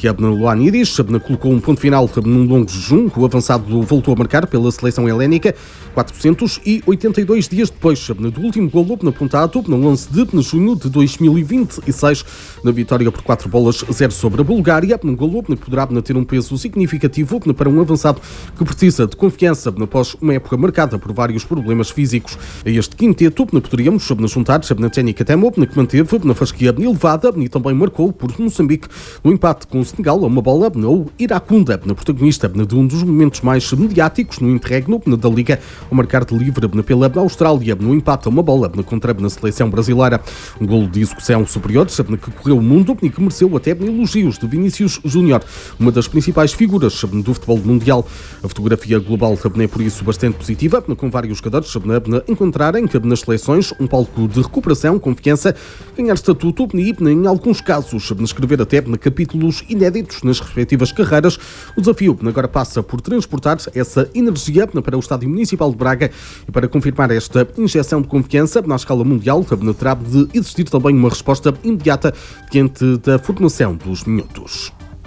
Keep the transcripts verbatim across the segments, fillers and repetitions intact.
Valência Ioannidis colocou um ponto final num longo jejum. O avançado voltou a marcar pela seleção helénica quatrocentos e oitenta e dois dias depois do último golo apontado no onze de junho de dois mil e vinte e seis, na vitória por quatro bolas a zero sobre a Bulgária. Um golo que poderá ter um peso significativo para um avançado que precisa de confiança após uma época marcada por vários problemas físicos. A este quinteto poderíamos juntar na técnica Temo, que manteve na fasquia elevada e também marcou por Moçambique no empate com o Senegal a uma bola no Iracunda, na protagonista de um dos momentos mais mediáticos no interregno da Liga, ao marcar de livre pela Austrália no empate a uma bola contra a seleção brasileira. Um golo de execução superior que correu o mundo e que mereceu até elogios de Vinícius Júnior, uma das principais figuras do futebol mundial. A fotografia global é por isso bastante positiva, com vários jogadores a encontrarem nas seleções um palco de recuperação, confiança, ganhar estatuto e, em alguns casos, escrever até capítulos inéditos nas respectivas carreiras. O desafio agora passa por transportar essa energia para o Estádio Municipal de Braga e para confirmar esta injeção de confiança na escala mundial terá de existir também uma resposta imediata diante da formação dos miúdos.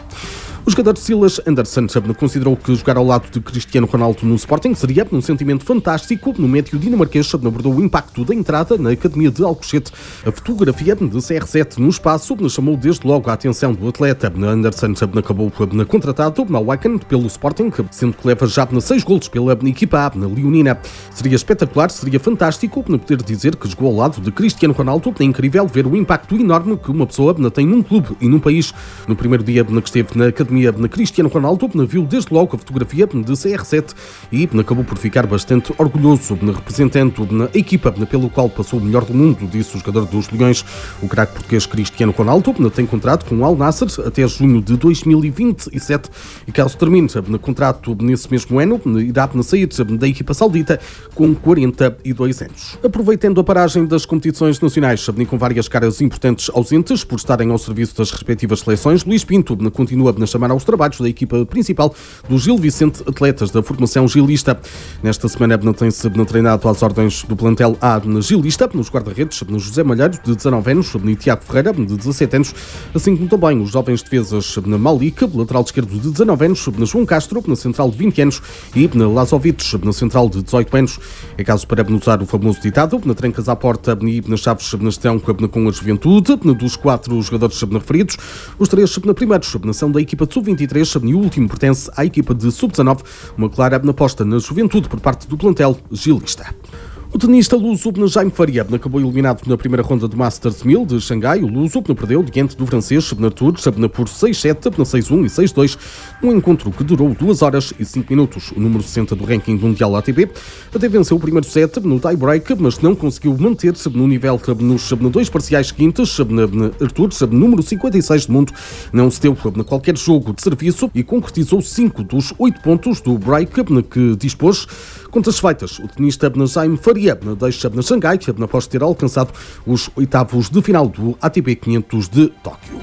O jogador Silas Anderson considerou que jogar ao lado de Cristiano Ronaldo no Sporting seria um sentimento fantástico. No médio dinamarquês abordou o impacto da entrada na Academia de Alcochete. A fotografia de C R sete no espaço chamou desde logo a atenção do atleta. Anderson acabou contratado na Wacken pelo Sporting, sendo que leva já seis golos pela equipa na leonina. Seria espetacular, seria fantástico poder dizer que jogou ao lado de Cristiano Ronaldo. É incrível ver o impacto enorme que uma pessoa tem num clube e num país. No primeiro dia que esteve na Academia na Cristiano Ronaldo, viu desde logo a fotografia de C R sete e acabou por ficar bastante orgulhoso, representando a equipa pelo qual passou o melhor do mundo, disse o jogador dos Leões. O craque português Cristiano Ronaldo tem contrato com o Al Nassr até junho de dois mil e vinte e sete e caso termine o contrato nesse mesmo ano, irá sair da equipa saudita com quarenta e dois anos. Aproveitando a paragem das competições nacionais e com várias caras importantes ausentes por estarem ao serviço das respectivas seleções, Luís Pinto continua na chamada aos trabalhos da equipa principal do Gil Vicente Atletas da formação gilista. Nesta semana tem-se treinado às ordens do plantel A na gilista, nos guarda-redes, no José Malheiro, de dezanove anos, e Tiago Ferreira, de dezassete anos, assim como também os jovens defesas na Malik, lateral esquerdo de dezanove anos, na João Castro, na central de vinte anos, e na Lazovic, na central de dezoito anos. É caso para usar o famoso ditado, na trancas à porta e nas chaves na gestão com a juventude, dos quatro jogadores referidos, os três primeiros são da equipa de sub vinte e três e o último pertence à equipa de sub dezanove, uma clara aposta na juventude por parte do plantel gilista. O tenista luso Jaime Faria acabou eliminado na primeira ronda do Masters mil de Xangai. O luso perdeu diante do francês Arthur por seis sete, seis um e seis dois, um encontro que durou duas horas e cinco minutos. O número sessenta do ranking mundial A T P até venceu o primeiro set no tie-break, mas não conseguiu manter-se no nível nos dois parciais seguintes. Arthur, número cinquenta e seis do mundo, não se deu qualquer jogo de serviço e concretizou cinco dos oito pontos do break que dispôs. Contas feitas, o tenista Jaime Faria deixa na Xangai após ter alcançado os oitavos de final do A T P quinhentos de Tóquio.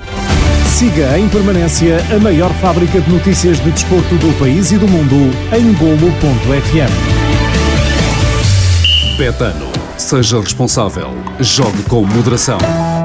Siga em permanência a maior fábrica de notícias de desporto do país e do mundo em golo ponto f m. Betano. Seja responsável. Jogue com moderação.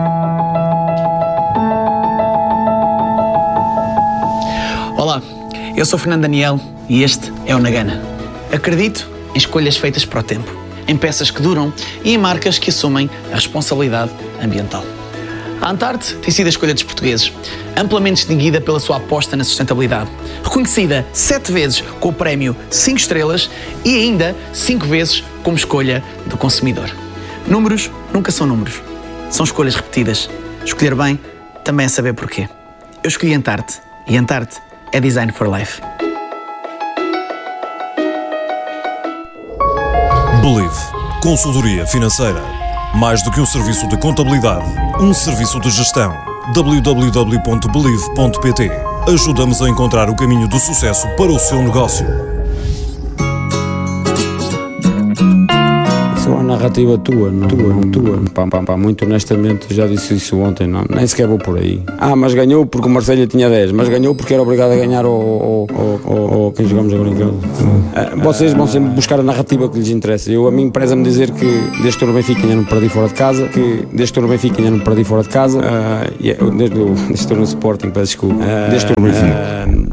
Olá, eu sou Fernando Daniel e este é o Nagana. Acredito em escolhas feitas para o tempo, em peças que duram e em marcas que assumem a responsabilidade ambiental. A Antarte tem sido a escolha dos portugueses, amplamente distinguida pela sua aposta na sustentabilidade, reconhecida sete vezes com o prémio cinco estrelas e ainda cinco vezes como escolha do consumidor. Números nunca são números, são escolhas repetidas. Escolher bem também é saber porquê. Eu escolhi Antarte e Antarte é Design for Life. Believe. Consultoria financeira. Mais do que um serviço de contabilidade, um serviço de gestão. w w w ponto believe ponto p t. Ajuda-nos a encontrar o caminho do sucesso para o seu negócio. So when I narrativa tua, não, tua, não, tua. Pá, pá, pá, muito honestamente, já disse isso ontem, não, nem sequer vou por aí. Ah, mas ganhou porque o Marselha tinha dez, mas ganhou porque era obrigado a ganhar ao, ao, ao, ao, ao quem jogamos agora em casa. Ah, vocês vão sempre buscar a narrativa que lhes interessa. Eu, a mim, preza-me dizer que desde que estou no Benfica ainda não perdi fora de casa, que desde que estou no Benfica ainda não perdi fora de casa, uh, yeah, desde, desde que estou no Sporting, peço desculpa, uh, desde que estou no Benfica. Uh,